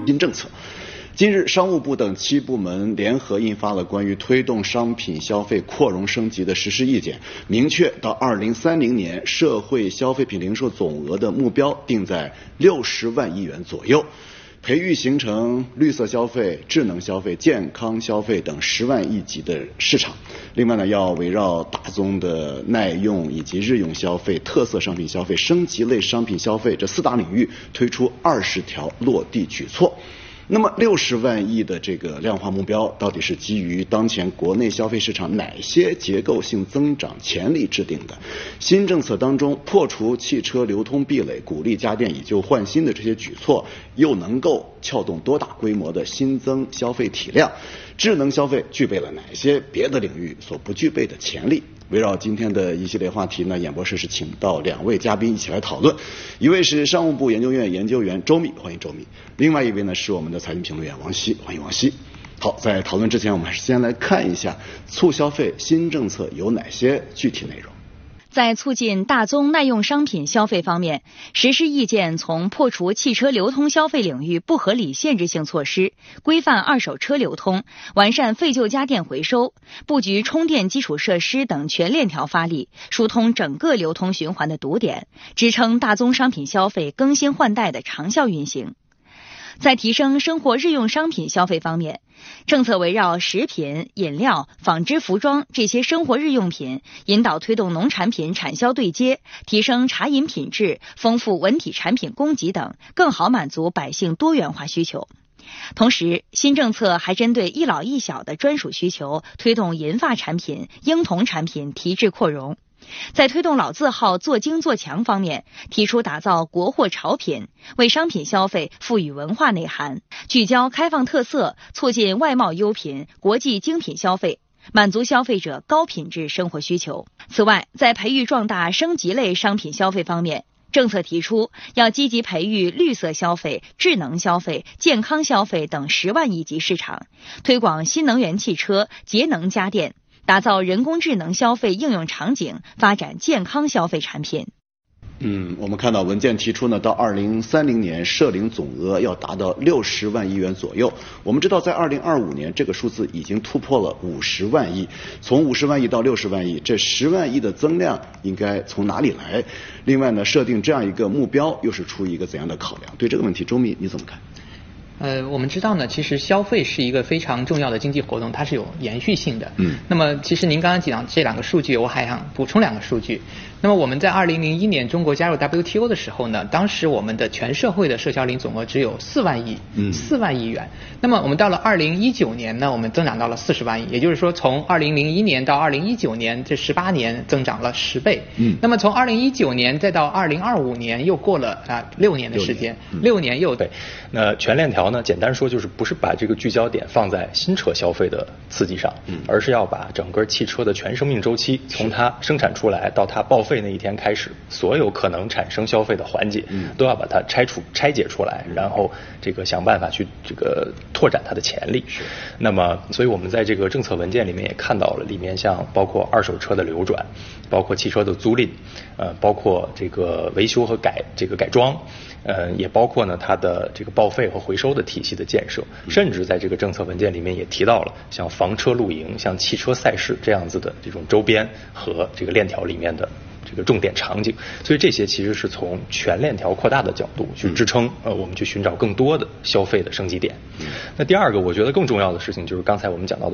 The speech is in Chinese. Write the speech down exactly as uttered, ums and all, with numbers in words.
新政策。近日，商务部等七部门联合印发了关于推动商品消费扩容升级的实施意见，明确到二零三零年社会消费品零售总额的目标定在六十万亿元左右。培育形成绿色消费、智能消费、健康消费等十万亿级的市场。另外呢，要围绕大宗的耐用以及日用消费、特色商品消费、升级类商品消费这四大领域推出二十条落地举措。那么六十万亿的这个量化目标到底是基于当前国内消费市场哪些结构性增长潜力制定的？新政策当中破除汽车流通壁垒、鼓励家电以旧换新的这些举措，又能够撬动多大规模的新增消费体量？智能消费具备了哪些别的领域所不具备的潜力？围绕今天的一系列话题呢，演播室是请到两位嘉宾一起来讨论。一位是商务部研究院研究员周密，欢迎周密；另外一位呢是我们的财经评论员王希，欢迎王希。好，在讨论之前，我们还是先来看一下促消费新政策有哪些具体内容。 在促进大宗耐用商品消费方面，实施意见从破除汽车流通消费领域不合理限制性措施，规范二手车流通，完善废旧家电回收，布局充电基础设施等全链条发力，疏通整个流通循环的堵点，支撑大宗商品消费更新换代的长效运行。在提升生活日用商品消费方面，政策围绕食品、饮料、纺织服装这些生活日用品，引导推动农产品产销对接，提升茶饮品质，丰富文体产品供给等，更好满足百姓多元化需求。同时，新政策还针对一老一小的专属需求，推动银发产品、婴童产品提质扩容。在推动老字号做精做强方面，提出打造国货潮品，为商品消费赋予文化内涵，聚焦开放特色，促进外贸优品、国际精品消费，满足消费者高品质生活需求。此外，在培育壮大升级类商品消费方面，政策提出要积极培育绿色消费、智能消费、健康消费等十万亿级市场，推广新能源汽车、节能家电，打造人工智能消费应用场景，发展健康消费产品。 嗯，我们看到文件提出呢，到二零三零年社零总额要达到六十万亿元左右。我们知道，在二零二五年这个数字已经突破了五十万亿，从五十万亿到六十万亿，这十万亿的增量应该从哪里来？另外呢，设定这样一个目标又是出于一个怎样的考量？对这个问题，周密你怎么看？ 呃，我们知道呢，其实消费是一个非常重要的经济活动，它是有延续性的。嗯。那么，其实您刚刚讲这两个数据，我还想补充两个数据。那么我们在二零零一年中国加入 W T O 的时候呢，当时我们的全社会的社销零总额只有四万亿，嗯，四万亿元。那么我们到了二零一九年呢，我们增长到了四十万亿，也就是说从二零零一年到二零一九年这十八年增长了十倍。嗯。那么从二零一九年再到二零二五年，又过了啊六年的时间，六年又对。那全链条呢，简单说就是不是把这个聚焦点放在新车消费的刺激上，嗯，而是要把整个汽车的全生命周期，从它生产出来到它报废那一天开始，所有可能产生消费的环节，嗯，都要把它拆除、拆解出来，然后这个想办法去这个拓展它的潜力。是。那么，所以我们在这个政策文件里面也看到了，里面像包括二手车的流转，包括汽车的租赁，呃，包括这个维修和改这个改装。呃，也包括呢它的这个报废和回收的体系的建设，甚至在这个政策文件里面也提到了像房车露营、像汽车赛事这样子的这种周边和这个链条里面的这个重点场景。所以这些其实是从全链条扩大的角度去支撑呃我们去寻找更多的消费的升级点。那第二个我觉得更重要的事情就是刚才我们讲到的